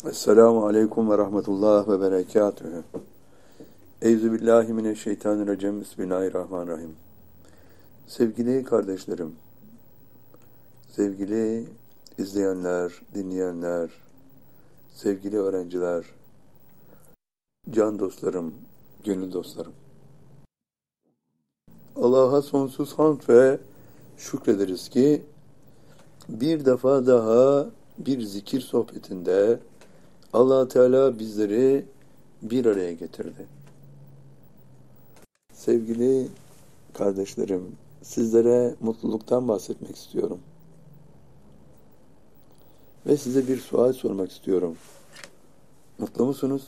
Esselamu Aleyküm ve Rahmetullah ve Berekatühü. Euzubillahimineşşeytanirracim. Bismillahirrahmanirrahim. Sevgili kardeşlerim, sevgili izleyenler, dinleyenler, sevgili öğrenciler, can dostlarım, gönül dostlarım. Allah'a sonsuz hamd ve şükrederiz ki bir defa daha bir zikir sohbetinde Allah Teala bizleri bir araya getirdi. Sevgili kardeşlerim, sizlere mutluluktan bahsetmek istiyorum. Ve size bir sual sormak istiyorum. Mutlu musunuz?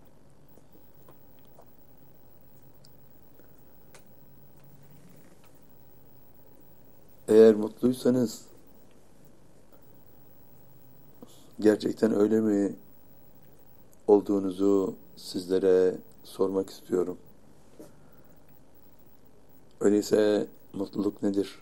Eğer mutluysanız, gerçekten öyle mi olduğunuzu sizlere sormak istiyorum. Öyleyse mutluluk nedir?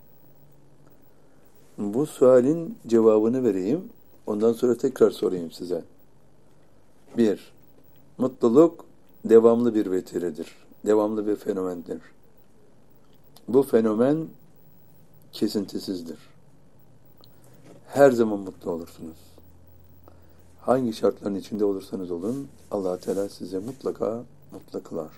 Bu sualin cevabını vereyim. Ondan sonra tekrar sorayım size. 1. Mutluluk devamlı bir vetiredir. Devamlı bir fenomendir. Bu fenomen kesintisizdir. Her zaman mutlu olursunuz. Hangi şartların içinde olursanız olun, Allah Teala size mutlaka mutlu kılar.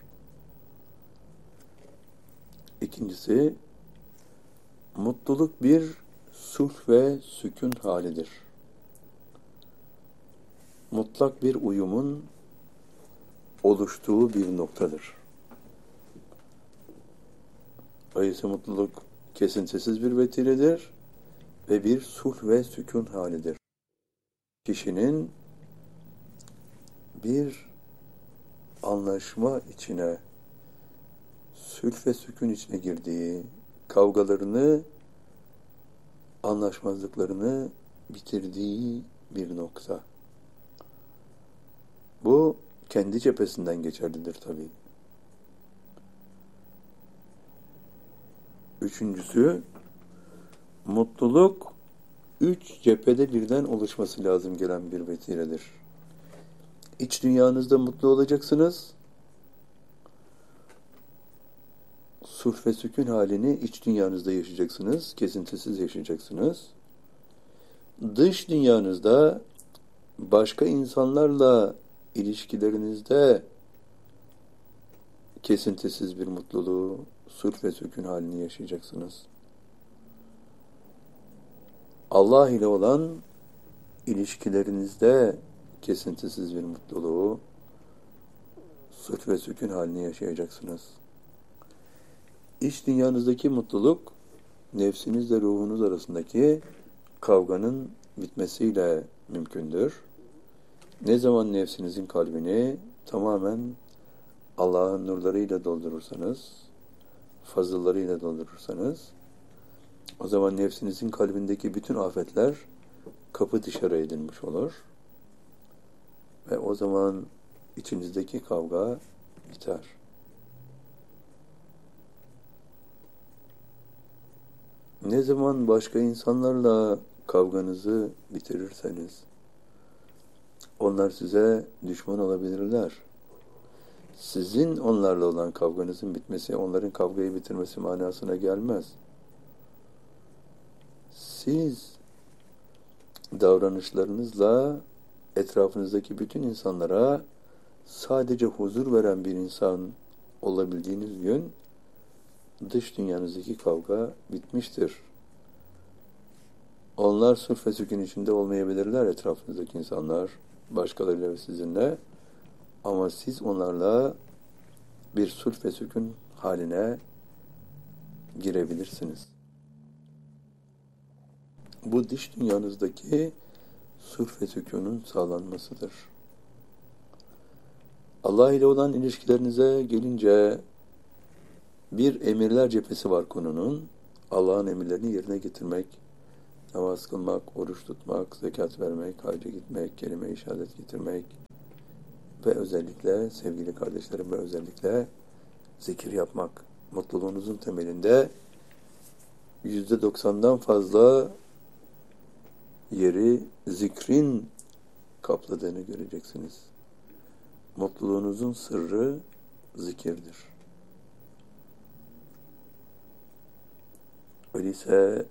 İkincisi, mutluluk bir sulh ve sükun halidir. Mutlak bir uyumun oluştuğu bir noktadır. Dolayısıyla mutluluk kesintisiz bir vetiredir ve bir sulh ve sükun halidir. Kişinin bir anlaşma içine, sülh ve sükun içine girdiği, kavgalarını, anlaşmazlıklarını bitirdiği bir nokta. Bu kendi cephesinden geçerlidir tabii. Üçüncüsü, mutluluk 3 cephede birden oluşması lazım gelen bir vetiredir. İç dünyanızda mutlu olacaksınız. Sulh ve sükun halini iç dünyanızda yaşayacaksınız. Kesintisiz yaşayacaksınız. Dış dünyanızda başka insanlarla ilişkilerinizde kesintisiz bir mutluluğu, sulh ve sükun halini yaşayacaksınız. Allah ile olan ilişkilerinizde kesintisiz bir mutluluğu, sulh ve sükun halini yaşayacaksınız. İç dünyanızdaki mutluluk, nefsinizle ruhunuz arasındaki kavganın bitmesiyle mümkündür. Ne zaman nefsinizin kalbini tamamen Allah'ın nurlarıyla doldurursanız, fazıllarıyla doldurursanız, o zaman nefsinizin kalbindeki bütün afetler kapı dışarı edilmiş olur. Ve o zaman içinizdeki kavga biter. Ne zaman başka insanlarla kavganızı bitirirseniz, onlar size düşman olabilirler. Sizin onlarla olan kavganızın bitmesi, onların kavgayı bitirmesi manasına gelmez. Siz davranışlarınızla etrafınızdaki bütün insanlara sadece huzur veren bir insan olabildiğiniz gün dış dünyanızdaki kavga bitmiştir. Onlar sulh ve sükun içinde olmayabilirler, etrafınızdaki insanlar, başkalarıyla ve sizinle, ama siz onlarla bir sulh ve sükun haline girebilirsiniz. Bu dış dünyanızdaki sulh ve sükûnun sağlanmasıdır. Allah ile olan ilişkilerinize gelince bir emirler cephesi var konunun. Allah'ın emirlerini yerine getirmek, namaz kılmak, oruç tutmak, zekat vermek, hacca gitmek, kelime-i şehadet getirmek ve özellikle sevgili kardeşlerim ve özellikle zikir yapmak. Mutluluğunuzun temelinde %90'dan fazla yeri zikrin kapladığını göreceksiniz. Mutluluğunuzun sırrı zikirdir. Öyleyse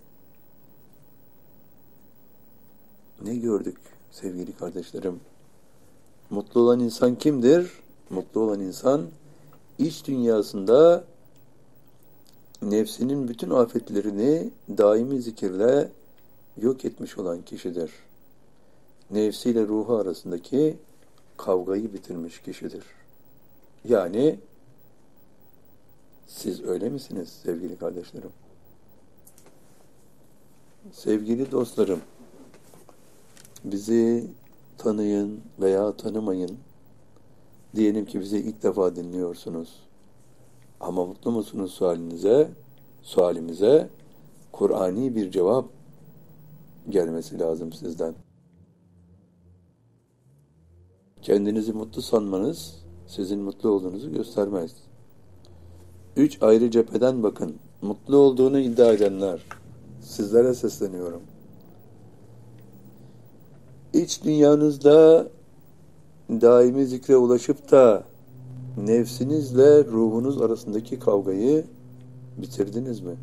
ne gördük sevgili kardeşlerim? Mutlu olan insan kimdir? Mutlu olan insan iç dünyasında nefsinin bütün afetlerini daimi zikirle yok etmiş olan kişidir. Nefsiyle ruhu arasındaki kavgayı bitirmiş kişidir. Yani siz öyle misiniz sevgili kardeşlerim? Sevgili dostlarım, bizi tanıyın veya tanımayın. Diyelim ki bizi ilk defa dinliyorsunuz. Ama mutlu musunuz sualimize Kur'ani bir cevap gelmesi lazım sizden. Kendinizi mutlu sanmanız sizin mutlu olduğunuzu göstermez. 3 ayrı cepheden bakın. Mutlu olduğunu iddia edenler, sizlere sesleniyorum. İç dünyanızda daimi zikre ulaşıp da nefsinizle ruhunuz arasındaki kavgayı bitirdiniz mi?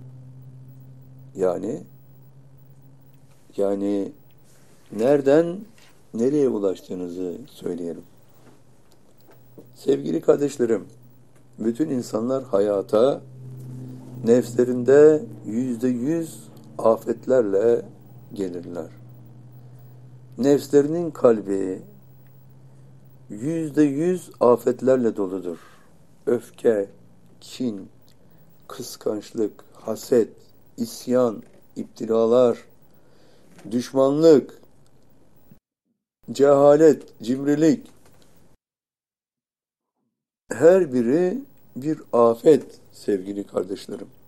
Yani nereden nereye ulaştığınızı söyleyelim. Sevgili kardeşlerim, bütün insanlar hayata nefslerinde %100 afetlerle gelirler. Nefslerinin kalbi %100 afetlerle doludur. Öfke, kin, kıskançlık, haset, isyan, iptilalar, düşmanlık, cehalet, cimrilik, her biri bir afet sevgili kardeşlerim.